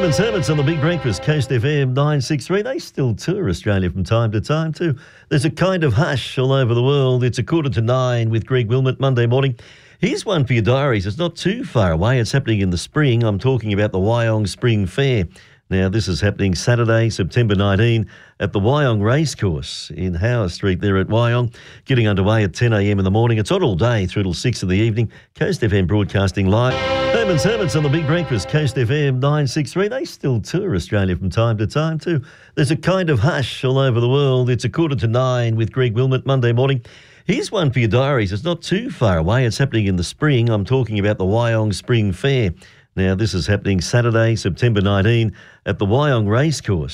Herman's Hermits on the Big Breakfast, Coast FM 963. They still tour Australia from time to time too. There's a kind of hush all over the world. It's 8:45 with Greg Wilmot Monday morning. Here's one for your diaries. It's not too far away. It's happening in the spring. I'm talking about the Wyong Spring Fair. Now, this is happening Saturday, September 19, at the Wyong Racecourse in Howard Street there at Wyong, getting underway at 10 a.m. in the morning. It's on all day through till 6 in the evening. Coast FM broadcasting live. Herman's Hermits on the Big Breakfast, Coast FM 963. They still tour Australia from time to time too. There's a kind of hush all over the world. It's 8:45 with Greg Wilmot Monday morning. Here's one for your diaries. It's not too far away. It's happening in the spring. I'm talking about the Wyong Spring Fair. Now, this is happening Saturday, September 19, at the Wyong Racecourse.